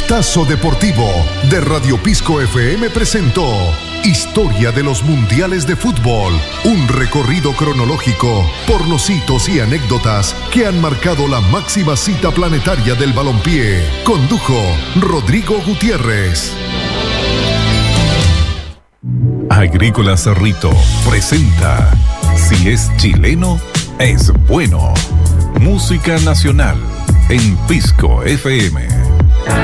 Vistazo Deportivo de Radio Pisco FM presentó Historia de los Mundiales de Fútbol, un recorrido cronológico por los hitos y anécdotas que han marcado la máxima cita planetaria del balompié. Condujo Rodrigo Gutiérrez. Agrícola Cerrito presenta Si es chileno, es bueno. Música nacional en Pisco FM.